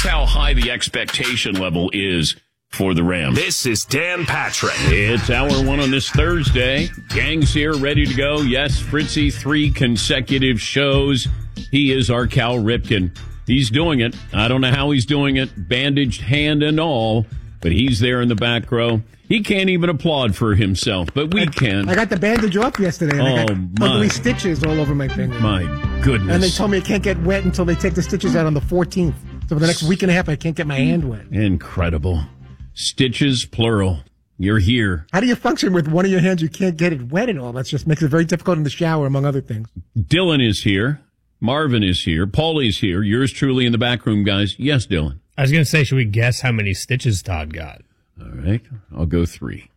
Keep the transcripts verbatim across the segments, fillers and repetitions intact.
how high the expectation level is for the Rams. This is Dan Patrick. It's hour one on this Thursday. Gang's here, ready to go. Yes, Fritzy, three consecutive shows. He is our Cal Ripken. He's doing it. I don't know how he's doing it, bandaged hand and all, but he's there in the back row. He can't even applaud for himself, but we I, can. I got the bandage off yesterday, and oh, I got my. ugly stitches all over my finger. My goodness. And they told me it can't get wet until they take the stitches out on the fourteenth. So for the next week and a half, I can't get my hand wet. Incredible. Stitches, plural. You're here. How do you function with one of your hands? You can't get it wet and all. That just makes it very difficult in the shower, among other things. Dylan is here. Marvin is here. Paulie's here. Yours truly in the back room, guys. Yes, Dylan. I was going to say, should we guess how many stitches Todd got? All right. I'll go three.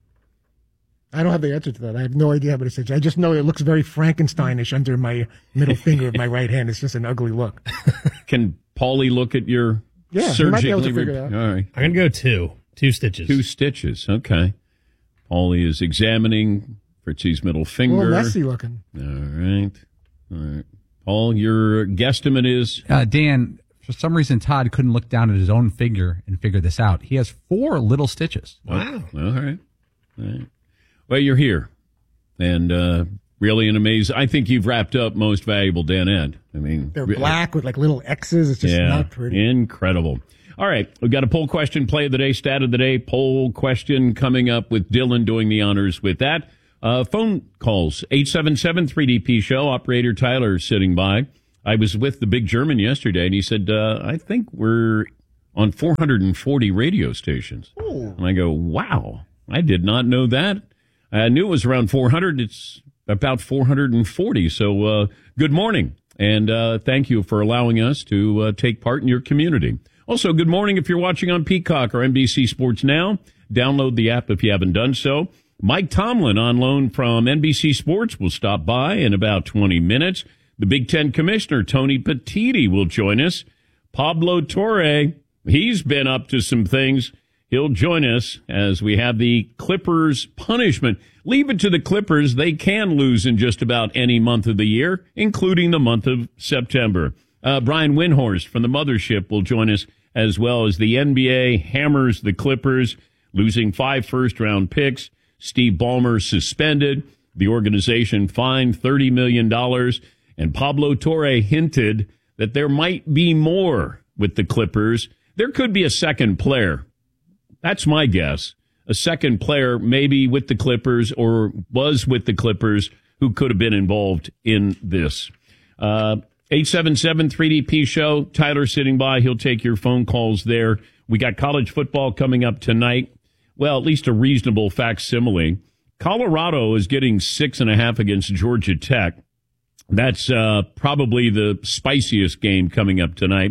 I don't have the answer to that. I have no idea how many stitches. I just know it looks very Frankensteinish under my middle finger of my right hand. It's just an ugly look. Can Paulie look at your yeah, surgically? he might be able to figure it out. All right. I'm going to go two. Two stitches. Two stitches. Okay. Paulie is examining Fritzy's middle finger. A little messy looking. All right. All right. Paul, your guesstimate is? Uh, Dan, for some reason, Todd couldn't look down at his own finger and figure this out. He has four little stitches. Wow. All right. All right. Well, you're here. And uh, really an amazing. I think you've wrapped up most valuable Dan Ed. I mean, they're black with like little X's. It's just yeah, not pretty. Incredible. All right. We've got a poll question, play of the day, stat of the day, poll question coming up with Dylan doing the honors with that. Uh, phone calls, eight seven seven three D P show. Operator Tyler sitting by. I was with the big German yesterday, and he said, uh, I think we're on four hundred forty radio stations. Ooh. And I go, wow, I did not know that. I knew it was around four hundred. It's about four hundred forty. So uh, good morning, and uh, thank you for allowing us to uh, take part in your community. Also, good morning if you're watching on Peacock or N B C Sports Now. Download the app if you haven't done so. Mike Tomlin on loan from N B C Sports will stop by in about twenty minutes. The Big Ten Commissioner, Tony Petitti, will join us. Pablo Torre, he's been up to some things. He'll join us as we have the Clippers punishment. Leave it to the Clippers. They can lose in just about any month of the year, including the month of September. Uh, Brian Windhorst from the Mothership will join us, as well as the N B A hammers the Clippers, losing five first-round picks. Steve Ballmer suspended. The organization fined thirty million dollars. And Pablo Torre hinted that there might be more with the Clippers. There could be a second player. That's my guess. A second player maybe with the Clippers or was with the Clippers who could have been involved in this. Uh, eight seven seven three D P show. Tyler sitting by. He'll take your phone calls there. We got college football coming up tonight. Well, at least a reasonable facsimile. Colorado is getting six and a half against Georgia Tech. That's uh, probably the spiciest game coming up tonight.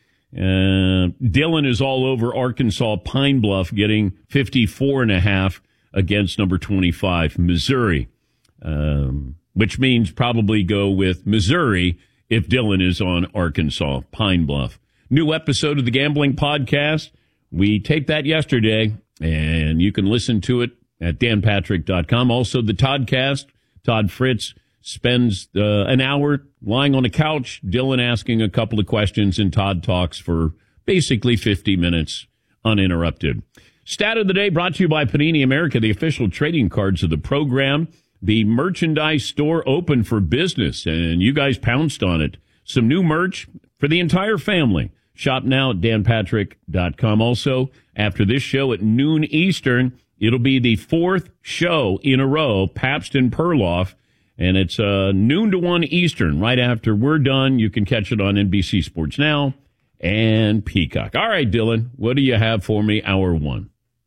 Uh, Dylan is all over Arkansas Pine Bluff getting fifty-four and a half against number twenty-five, Missouri, um, which means probably go with Missouri if Dylan is on Arkansas Pine Bluff. New episode of the Gambling Podcast. We taped that yesterday, and you can listen to it at dan patrick dot com. Also, the Toddcast, Todd Fritz spends uh, an hour lying on a couch, Dylan asking a couple of questions, and Todd talks for basically fifty minutes uninterrupted. Stat of the day brought to you by Panini America, the official trading cards of the program. The merchandise store open for business, and you guys pounced on it. Some new merch for the entire family. Shop now at dan patrick dot com. Also, after this show at noon Eastern, it'll be the fourth show in a row, Pabst and Perloff. And it's uh, noon to one Eastern. Right after we're done, you can catch it on N B C Sports Now and Peacock. All right, Dylan, what do you have for me, hour one?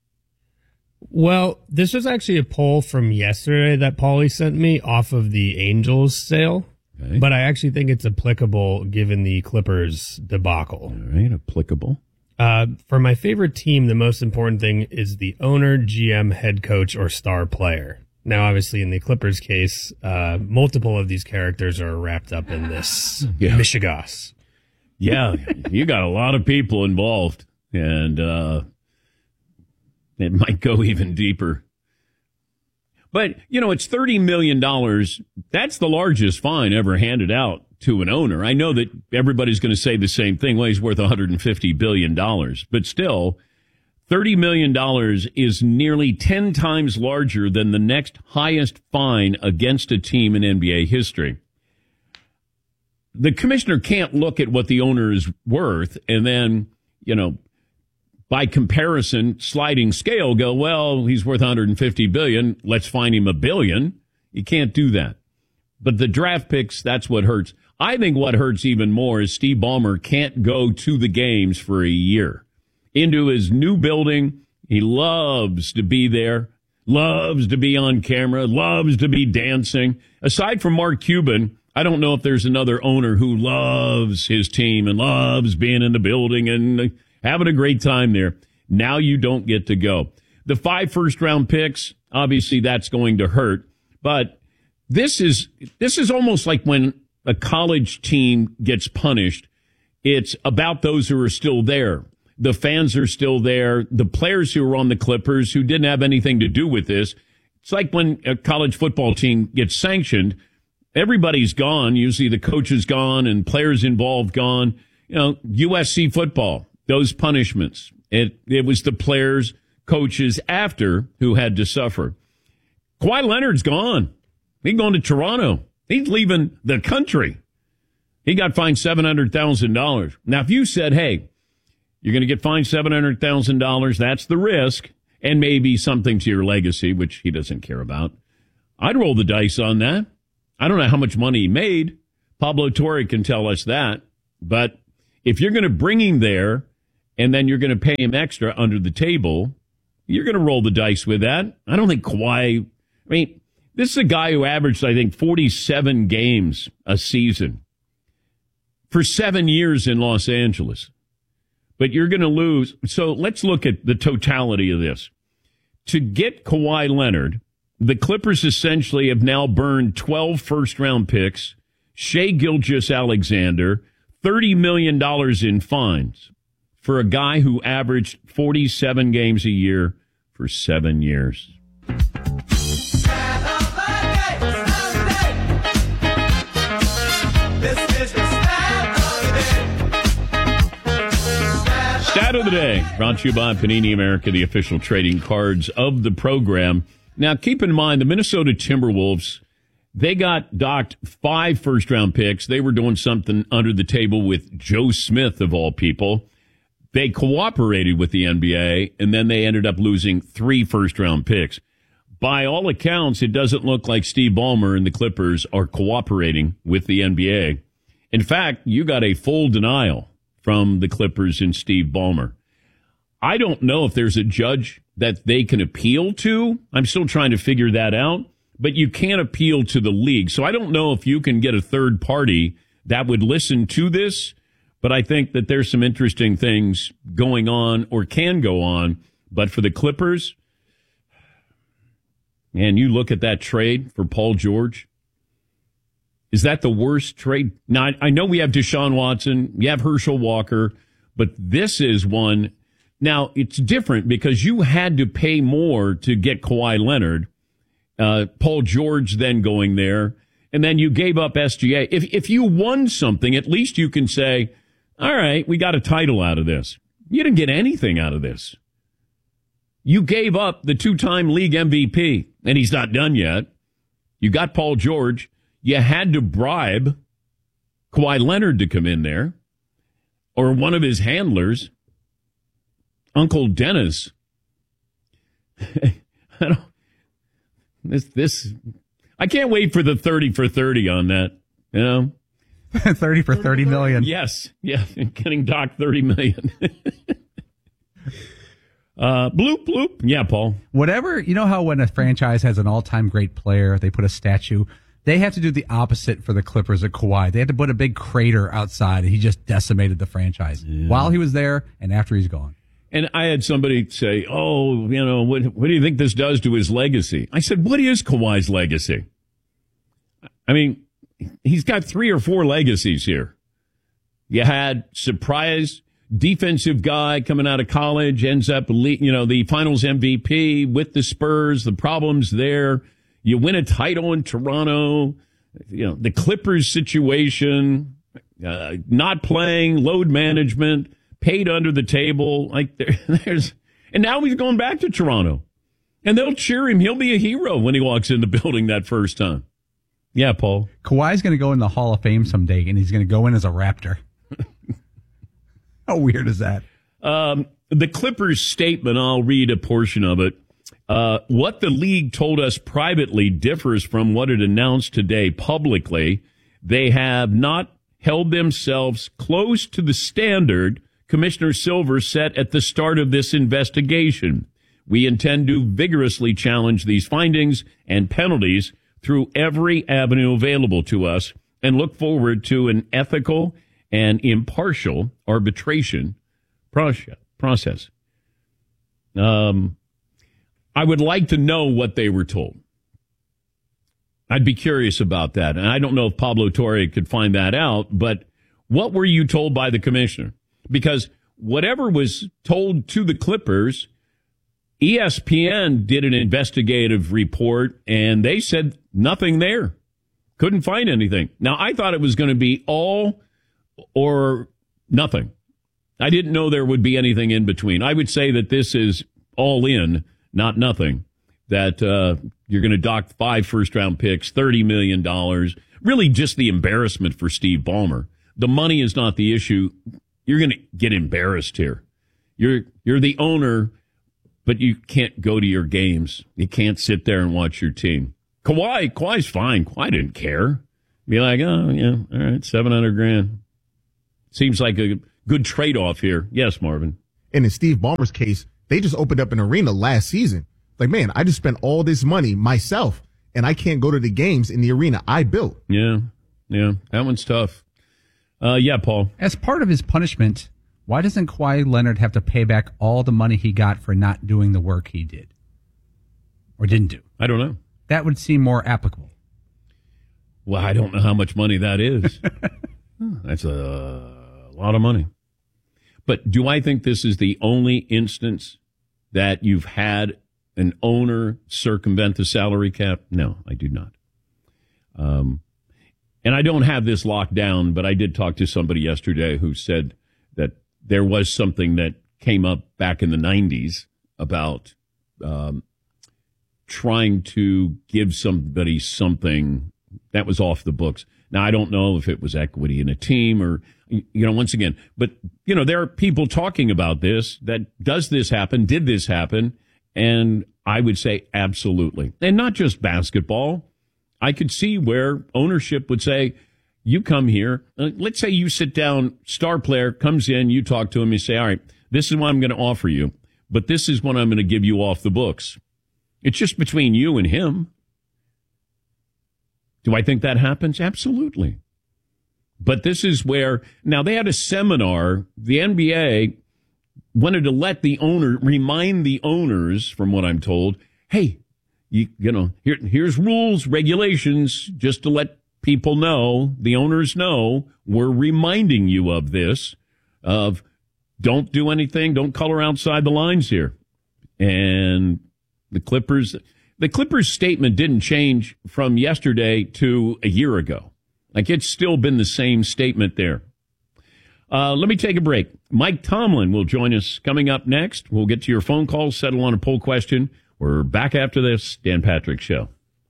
Well, this was actually a poll from yesterday that Paulie sent me off of the Angels sale. Okay. But I actually think it's applicable given the Clippers debacle. All right, applicable. Uh, for my favorite team, the most important thing is the owner, G M, head coach, or star player. Now, obviously, in the Clippers case, uh, multiple of these characters are wrapped up in this yeah. mishigas. Yeah, you got a lot of people involved, and uh, it might go even deeper. But, you know, it's thirty million dollars. That's the largest fine ever handed out to an owner. I know that everybody's going to say the same thing. Well, he's worth one hundred fifty billion dollars. But still, thirty million dollars is nearly ten times larger than the next highest fine against a team in N B A history. The commissioner can't look at what the owner is worth and then, you know, by comparison, sliding scale, go, well, he's worth one hundred fifty billion dollars. Let's fine him a billion. You can't do that. But the draft picks, that's what hurts. I think what hurts even more is Steve Ballmer can't go to the games for a year. Into his new building, he loves to be there, loves to be on camera, loves to be dancing. Aside from Mark Cuban, I don't know if there's another owner who loves his team and loves being in the building and having a great time there. Now you don't get to go. The five first-round picks, obviously that's going to hurt. But this is this is almost like when a college team gets punished. It's about those who are still there. The fans are still there. The players who are on the Clippers who didn't have anything to do with this. It's like when a college football team gets sanctioned. Everybody's gone. Usually the coach is gone and players involved gone. You know, U S C football, those punishments. It it was the players, coaches after who had to suffer. Kawhi Leonard's gone. He's going to Toronto. He's leaving the country. He got fined seven hundred thousand dollars. Now, if you said, hey, you're going to get fined seven hundred thousand dollars, that's the risk, and maybe something to your legacy, which he doesn't care about, I'd roll the dice on that. I don't know how much money he made. Pablo Torre can tell us that. But if you're going to bring him there and then you're going to pay him extra under the table, you're going to roll the dice with that. I don't think Kawhi, I mean, this is a guy who averaged, I think, forty-seven games a season for seven years in Los Angeles. But you're going to lose. So let's look at the totality of this. To get Kawhi Leonard, the Clippers essentially have now burned twelve first-round picks, Shai Gilgeous-Alexander, thirty million dollars in fines for a guy who averaged forty-seven games a year for seven years. Stat of the day, brought to you by Panini America, the official trading cards of the program. Now, keep in mind, the Minnesota Timberwolves, they got docked five first-round picks. They were doing something under the table with Joe Smith, of all people. They cooperated with the N B A, and then they ended up losing three first-round picks. By all accounts, it doesn't look like Steve Ballmer and the Clippers are cooperating with the N B A. In fact, you got a full denial from the Clippers and Steve Ballmer. I don't know if there's a judge that they can appeal to. I'm still trying to figure that out. But you can't appeal to the league. So I don't know if you can get a third party that would listen to this. But I think that there's some interesting things going on or can go on. But for the Clippers, man, you look at that trade for Paul George. Is that the worst trade? Now, I know we have Deshaun Watson, you have Herschel Walker, but this is one. Now, it's different because you had to pay more to get Kawhi Leonard, uh, Paul George then going there, and then you gave up S G A. If, if you won something, at least you can say, all right, we got a title out of this. You didn't get anything out of this. You gave up the two-time league M V P, and he's not done yet. You got Paul George. You had to bribe Kawhi Leonard to come in there, or one of his handlers, Uncle Dennis. I don't, this, this, I can't wait for the thirty for thirty on that, you know? thirty for thirty million. Yes, yeah, getting docked thirty million. Uh, bloop, bloop. Yeah, Paul. Whatever, you know how when a franchise has an all-time great player, they put a statue. They have to do the opposite for the Clippers at Kawhi. They had to put a big crater outside, and he just decimated the franchise yeah. while he was there and after he's gone. And I had somebody say, oh, you know, what, what do you think this does to his legacy? I said, what is Kawhi's legacy? I mean, he's got three or four legacies here. You had surprise defensive guy coming out of college, ends up, you know, the finals M V P with the Spurs, the problems there. You win a title in Toronto. you know, the Clippers situation, uh, not playing, load management, paid under the table. Like there, there's, and now he's going back to Toronto, and they'll cheer him. He'll be a hero when he walks in the building that first time. Yeah, Paul. Kawhi's going to go in the Hall of Fame someday, and he's going to go in as a Raptor. How weird is that? Um, the Clippers statement, I'll read a portion of it. Uh, what the league told us privately differs from what it announced today publicly. They have not held themselves close to the standard Commissioner Silver set at the start of this investigation. We intend to vigorously challenge these findings and penalties through every avenue available to us and look forward to an ethical and impartial arbitration process. Um, I would like to know what they were told. I'd be curious about that. And I don't know if Pablo Torre could find that out, but what were you told by the commissioner? Because whatever was told to the Clippers, E S P N did an investigative report, and they said nothing there. Couldn't find anything. Now, I thought it was going to be all or nothing. I didn't know there would be anything in between. I would say that this is all in, not nothing. That uh, you're going to dock five first-round picks, thirty million dollars. Really just the embarrassment for Steve Ballmer. The money is not the issue. You're going to get embarrassed here. You're you're the owner, but you can't go to your games. You can't sit there and watch your team. Kawhi, Kawhi's fine. Kawhi didn't care. Be like, oh, yeah, all right, seven hundred grand. Seems like a good trade-off here. Yes, Marvin. And in Steve Ballmer's case, they just opened up an arena last season. Like, man, I just spent all this money myself, and I can't go to the games in the arena I built. Yeah, yeah, that one's tough. Uh, yeah, Paul. As part of his punishment, why doesn't Kawhi Leonard have to pay back all the money he got for not doing the work he did? Or didn't do? I don't know. That would seem more applicable. Well, I don't know how much money that is. That's a lot of money. But do I think this is the only instance that you've had an owner circumvent the salary cap? No, I do not. Um, and I don't have this locked down, but I did talk to somebody yesterday who said that there was something that came up back in the nineties about um, trying to give somebody something that was off the books. Now, I don't know if it was equity in a team or, you know, once again, but, you know, there are people talking about this, that does this happen? Did this happen? And I would say absolutely. And not just basketball. I could see where ownership would say, you come here. Uh, let's say you sit down, star player comes in, you talk to him, you say, all right, this is what I'm going to offer you, but this is what I'm going to give you off the books. It's just between you and him. Do I think that happens? Absolutely. But this is where, now they had a seminar, the N B A wanted to let the owner, remind the owners, from what I'm told, hey, you, you know, here, here's rules, regulations, just to let people know, the owners know, we're reminding you of this, of don't do anything, don't color outside the lines here. And the Clippers, the Clippers statement didn't change from yesterday to a year ago. Like, it's still been the same statement there. Uh, let me take a break. Mike Tomlin will join us coming up next. We'll get to your phone calls, settle on a poll question. We're back after this Dan Patrick Show.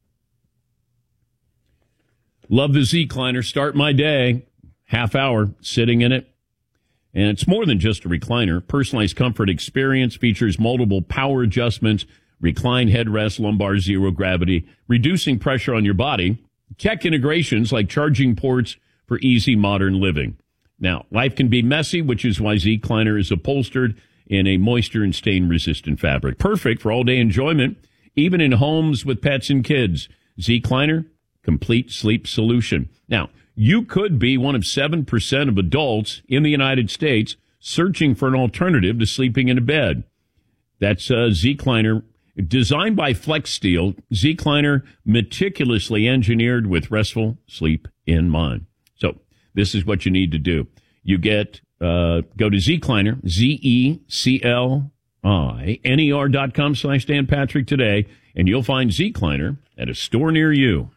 Love the Z-Cliner. Start my day. Half hour sitting in it. And it's more than just a recliner. Personalized comfort experience, features multiple power adjustments, recline headrest, lumbar zero gravity, reducing pressure on your body. Tech integrations like charging ports for easy modern living. Now, life can be messy, which is why Z-Cliner is upholstered in a moisture and stain-resistant fabric. Perfect for all-day enjoyment, even in homes with pets and kids. Z-Cliner, complete sleep solution. Now, you could be one of seven percent of adults in the United States searching for an alternative to sleeping in a bed. That's uh, Z-Cliner. Designed by Flex Steel, Z-Cliner meticulously engineered with restful sleep in mind. So this is what you need to do. You get, uh, go to Z-Cliner, Z E C L I N E R dot com slash Dan Patrick today, and you'll find Z-Cliner at a store near you.